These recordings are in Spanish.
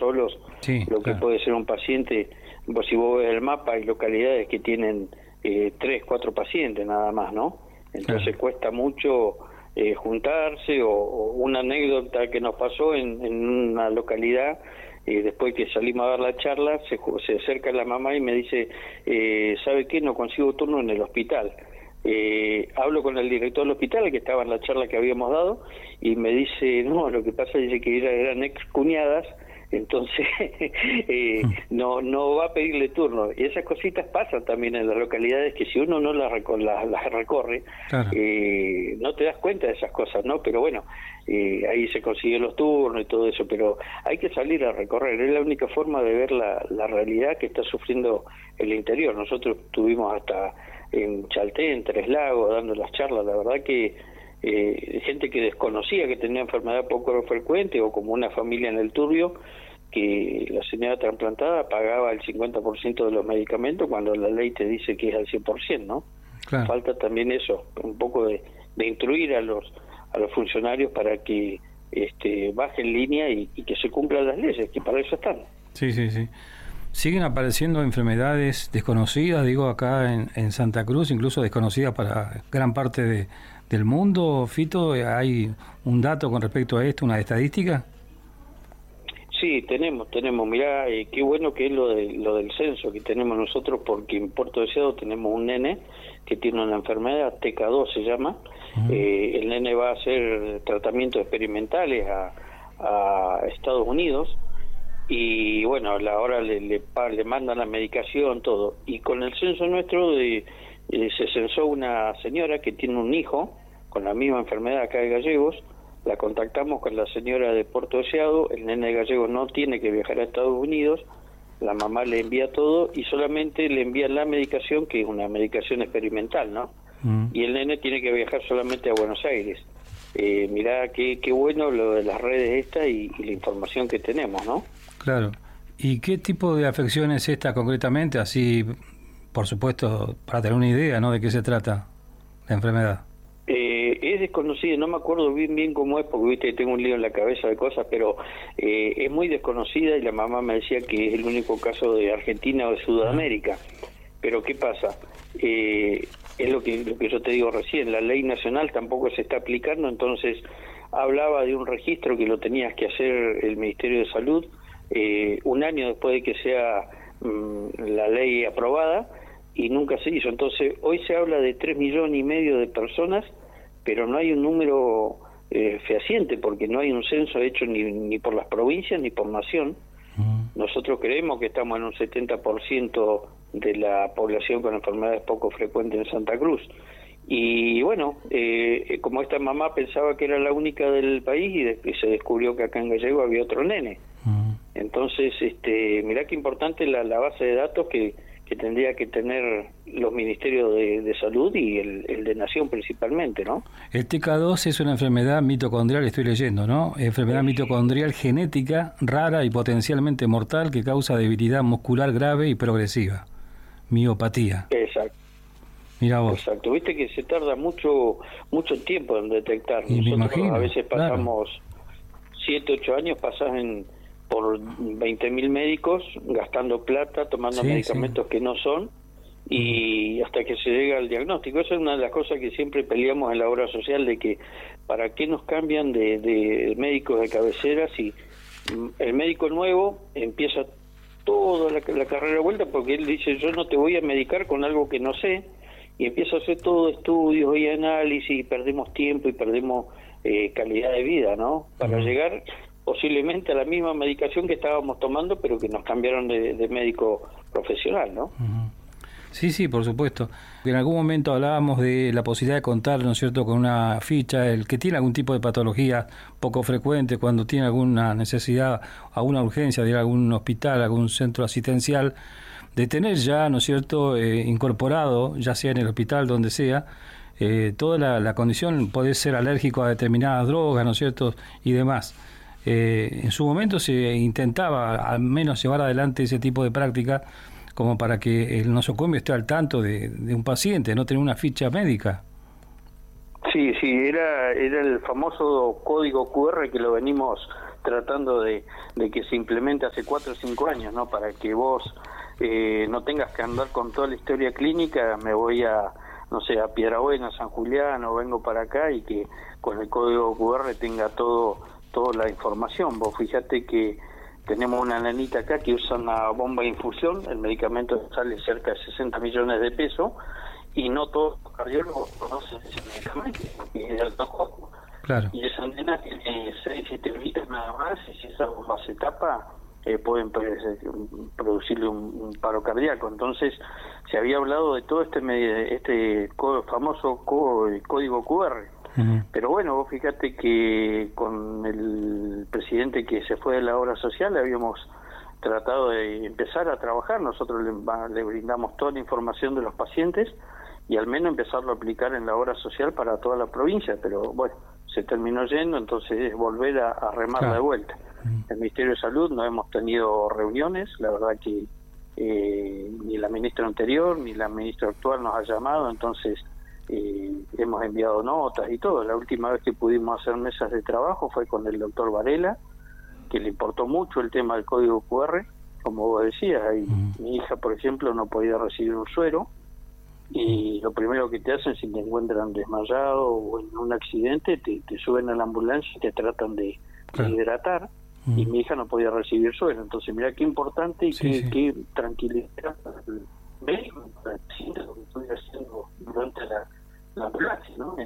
solos, sí, lo que claro. puede ser un paciente. Si vos ves el mapa, hay localidades que tienen 3, 4 pacientes nada más, ¿no? Entonces Claro. cuesta mucho juntarse, o una anécdota que nos pasó en una localidad. Después que salimos a dar la charla, se acerca la mamá y me dice, ¿sabe qué? No consigo turno en el hospital. Hablo con el director del hospital, que estaba en la charla que habíamos dado, y me dice, no, lo que pasa es que eran ex cuñadas, entonces no va a pedirle turno. Y esas cositas pasan también en las localidades, que si uno no las recorre, Claro. no te das cuenta de esas cosas, ¿no? Pero bueno, ahí se consiguió los turnos y todo eso, pero hay que salir a recorrer, es la única forma de ver la realidad que está sufriendo el interior. Nosotros estuvimos hasta en Chalté, en Tres Lagos, dando las charlas. La verdad que gente que desconocía que tenía enfermedad poco frecuente, o como una familia en el Turbio, que la señora trasplantada pagaba el 50% de los medicamentos cuando la ley te dice que es al 100%, ¿no? Claro. Falta también eso, un poco de instruir a los funcionarios para que bajen línea y que se cumplan las leyes, que para eso están. Sí, sí, sí. Siguen apareciendo enfermedades desconocidas, digo, acá en Santa Cruz, incluso desconocidas para gran parte del mundo. Fito, ¿hay un dato con respecto a esto, una estadística? Sí, tenemos. Mirá, qué bueno que es lo del censo que tenemos nosotros, porque en Puerto Deseado tenemos un nene que tiene una enfermedad, TK2 se llama. El nene va a hacer tratamientos experimentales a Estados Unidos, y bueno, ahora le mandan la medicación, todo. Y con el censo nuestro se censó una señora que tiene un hijo con la misma enfermedad acá de Gallegos. La contactamos con la señora de Puerto Deseado, el nene de Gallegos no tiene que viajar a Estados Unidos, la mamá le envía todo y solamente le envía la medicación, que es una medicación experimental, ¿no? Y el nene tiene que viajar solamente a Buenos Aires. Mirá qué bueno lo de las redes estas y la información que tenemos, ¿no? Claro. ¿Y qué tipo de afección es esta concretamente? Así, por supuesto, para tener una idea, ¿no?, de qué se trata la enfermedad. Es desconocida, no me acuerdo bien cómo es, porque viste que tengo un lío en la cabeza de cosas, pero es muy desconocida, y la mamá me decía que es el único caso de Argentina o de Sudamérica. Pero ¿qué pasa? Es lo que yo te digo recién, la ley nacional tampoco se está aplicando, entonces hablaba de un registro que lo tenías que hacer el Ministerio de Salud un año después de que sea la ley aprobada, y nunca se hizo. Entonces hoy se habla de 3,5 millones de personas, pero no hay un número fehaciente, porque no hay un censo hecho ni por las provincias ni por nación. Nosotros creemos que estamos en un 70% de la población con enfermedades poco frecuentes en Santa Cruz. Y bueno, como esta mamá pensaba que era la única del país, y después se descubrió que acá en Gallego había otro nene. Entonces, mirá qué importante la base de datos que tendría que tener los ministerios de salud y el de Nación principalmente, ¿no? El TK2 es una enfermedad mitocondrial, estoy leyendo, ¿no? Enfermedad mitocondrial genética, rara y potencialmente mortal, que causa debilidad muscular grave y progresiva. Miopatía. Exacto. Mira vos. Exacto. Viste que se tarda mucho tiempo en detectar. Y Nosotros me imagino, a veces pasamos claro. 7, 8 años, pasás por 20.000 médicos gastando plata, tomando medicamentos que no son, y hasta que se llega al diagnóstico. Esa es una de las cosas que siempre peleamos en la obra social, de que para qué nos cambian de médicos de cabecera si el médico nuevo empieza toda la carrera de vuelta, porque él dice, yo no te voy a medicar con algo que no sé, y empieza a hacer todo estudios y análisis, y perdemos tiempo y perdemos calidad de vida, ¿no? Para llegar posiblemente a la misma medicación que estábamos tomando, pero que nos cambiaron de médico profesional, ¿no? Sí, por supuesto. En algún momento hablábamos de la posibilidad de contar, ¿no es cierto?, con una ficha, el que tiene algún tipo de patología poco frecuente, cuando tiene alguna necesidad, alguna urgencia de ir a algún hospital, algún centro asistencial, de tener ya, ¿no es cierto?, incorporado, ya sea en el hospital, donde sea, toda la condición, poder ser alérgico a determinadas drogas, ¿no es cierto?, y demás. En su momento se intentaba al menos llevar adelante ese tipo de práctica, como para que el nosocomio esté al tanto de un paciente, no tener una ficha médica. Sí, era el famoso código QR que lo venimos tratando de que se implemente hace 4 o 5 años, ¿no? Para que vos no tengas que andar con toda la historia clínica, me voy a, no sé, a Piedrabuena, San Julián, o vengo para acá, y que con el código QR tenga toda la información. Vos fíjate que tenemos una nenita acá que usa una bomba de infusión, el medicamento sale cerca de 60 millones de pesos, y no todos los cardiólogos conocen ese medicamento, porque es de alto costo. Claro. Y esa nena tiene 6-7 horitas nada más, y si esa bomba se tapa, pueden producirle un paro cardíaco. Entonces se había hablado de todo este famoso código QR. Uh-huh. Pero bueno, vos fíjate que con el presidente que se fue de la obra social habíamos tratado de empezar a trabajar. Nosotros le brindamos toda la información de los pacientes y al menos empezarlo a aplicar en la obra social para toda la provincia, pero bueno, se terminó yendo, entonces es volver a remarla de vuelta. El Ministerio de Salud no hemos tenido reuniones, la verdad que ni la ministra anterior ni la ministra actual nos ha llamado, entonces hemos enviado notas y todo. La última vez que pudimos hacer mesas de trabajo fue con el doctor Varela, que le importó mucho el tema del código QR, como vos decías, mi hija, por ejemplo, no podía recibir un suero, y lo primero que te hacen si te encuentran desmayado o en un accidente, te suben a la ambulancia y te tratan de hidratar, y mi hija no podía recibir suero. Entonces mira qué importante y qué tranquilidad el médico para el paciente, lo que estoy haciendo durante la ambulancia, ¿no?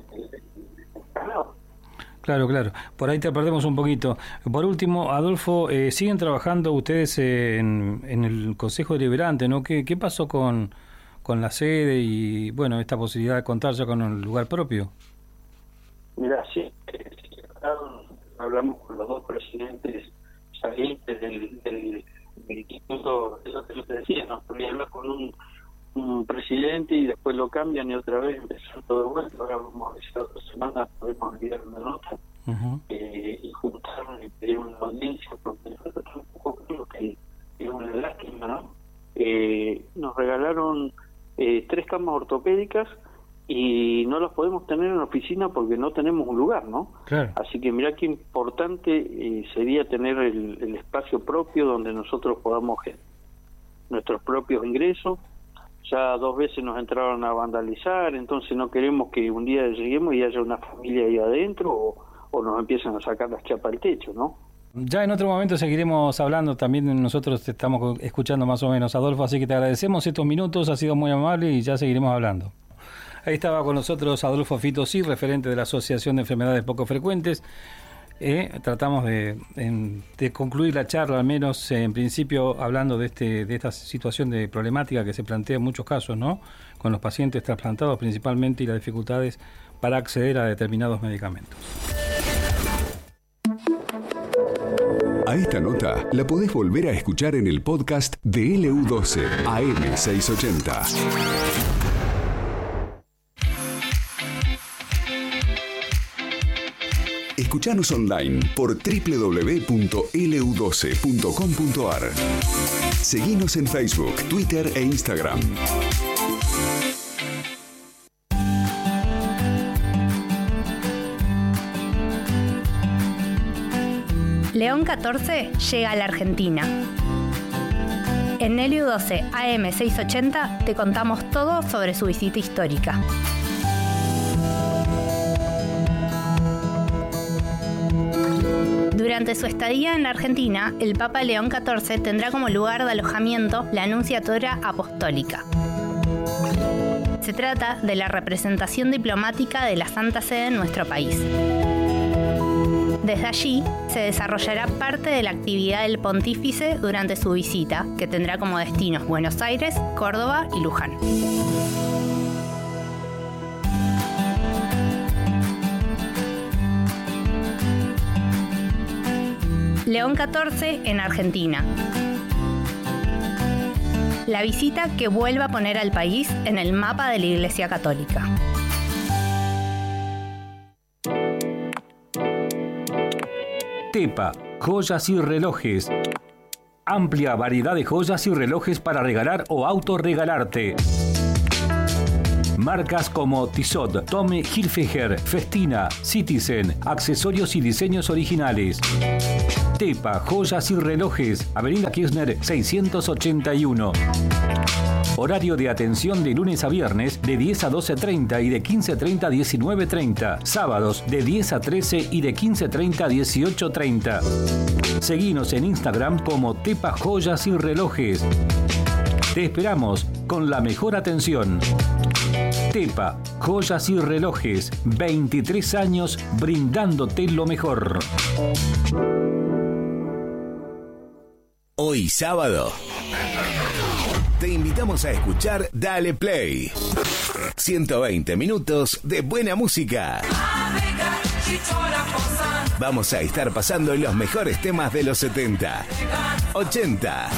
Claro. Por ahí te perdemos un poquito. Por último, Adolfo, siguen trabajando ustedes en el Consejo Deliberante, ¿no? ¿Qué pasó con la sede y, bueno, esta posibilidad de contar ya con un lugar propio? Mira, sí, hablamos con los dos presidentes salientes del instituto, eso que yo te decía, ¿no? Podía hablar con un presidente y después lo cambian y otra vez empezó todo de vuelta. Ahora vamos a ver si otra semana podemos enviar una nota y juntarnos y pedir una audiencia, porque nosotros tampoco creo que es una lástima, ¿no? Nos regalaron 3 camas ortopédicas y no las podemos tener en la oficina porque no tenemos un lugar, ¿no? Claro. Así que mirá qué importante sería tener el espacio propio donde nosotros podamos nuestros propios ingresos. Ya 2 veces nos entraron a vandalizar, entonces no queremos que un día lleguemos y haya una familia ahí adentro o nos empiezan a sacar las chapas del techo, ¿no? Ya en otro momento seguiremos hablando, también nosotros te estamos escuchando más o menos, Adolfo, así que te agradecemos estos minutos, ha sido muy amable y ya seguiremos hablando. Ahí estaba con nosotros Adolfo Fito Sí, referente de la Asociación de Enfermedades Poco Frecuentes. Tratamos de concluir la charla, al menos en principio, hablando de esta situación de problemática que se plantea en muchos casos, ¿no? Con los pacientes trasplantados principalmente y las dificultades para acceder a determinados medicamentos. A esta nota la podés volver a escuchar en el podcast de LU12 AM680. Escuchanos online por www.lu12.com.ar. Seguinos en Facebook, Twitter e Instagram. León 14 llega a la Argentina. En LU12 AM680 te contamos todo sobre su visita histórica. Durante su estadía en la Argentina, el Papa León XIV tendrá como lugar de alojamiento la Anunciatura Apostólica. Se trata de la representación diplomática de la Santa Sede en nuestro país. Desde allí se desarrollará parte de la actividad del pontífice durante su visita, que tendrá como destinos Buenos Aires, Córdoba y Luján. León XIV en Argentina. La visita que vuelve a poner al país en el mapa de la Iglesia Católica. Tepa, joyas y relojes. Amplia variedad de joyas y relojes para regalar o autorregalarte. Marcas como Tissot, Tommy Hilfiger, Festina, Citizen, accesorios y diseños originales. Tepa, joyas y relojes, Avenida Kirchner 681. Horario de atención de lunes a viernes de 10 a 12:30 y de 15:30 a 19:30. Sábados de 10 a 13 y de 15:30 a 18:30. Seguinos en Instagram como Tepa Joyas y Relojes. Te esperamos con la mejor atención. Tepa, joyas y relojes, 23 años brindándote lo mejor. Hoy sábado, te invitamos a escuchar Dale Play. 120 minutos de buena música. Vamos a estar pasando los mejores temas de los 70, 80,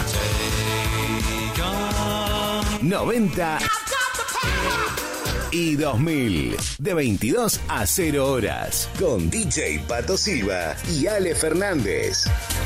90 y 2000, de 22 a 0 horas, con DJ Pato Silva y Ale Fernández.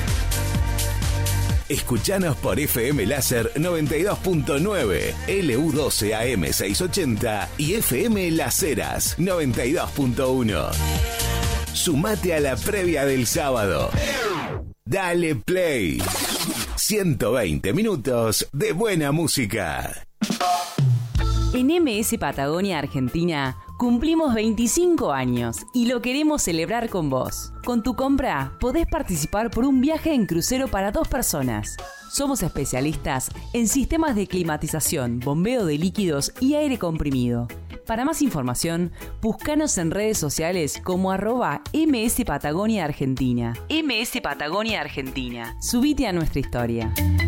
Escuchanos por FM Láser 92.9, LU12 AM 680 y FM Las Heras 92.1. Sumate a la previa del sábado. Dale Play. 120 minutos de buena música. En MS Patagonia Argentina cumplimos 25 años y lo queremos celebrar con vos. Con tu compra podés participar por un viaje en crucero para 2 personas. Somos especialistas en sistemas de climatización, bombeo de líquidos y aire comprimido. Para más información, búscanos en redes sociales como @MS Patagonia Argentina. MS Patagonia Argentina. Subite a nuestra historia.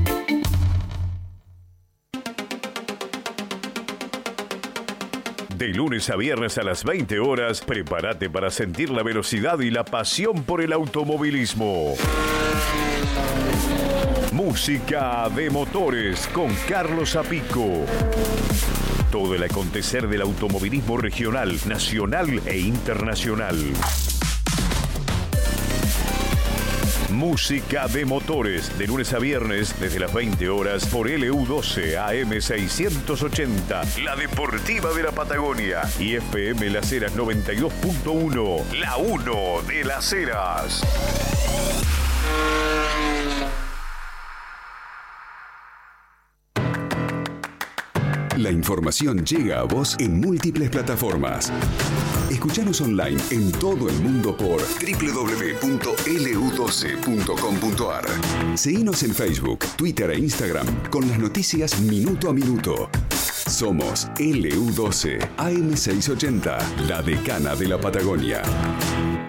De lunes a viernes a las 20 horas, prepárate para sentir la velocidad y la pasión por el automovilismo. Música de motores con Carlos Zapico. Todo el acontecer del automovilismo regional, nacional e internacional. Música de motores, de lunes a viernes desde las 20 horas por LU12 AM 680, la deportiva de la Patagonia, y FM Las Heras 92.1, la 1 de Las Heras. La información llega a vos en múltiples plataformas. Escuchanos online en todo el mundo por www.lu12.com.ar. Seguinos en Facebook, Twitter e Instagram con las noticias minuto a minuto. Somos LU12 AM 680, la decana de la Patagonia.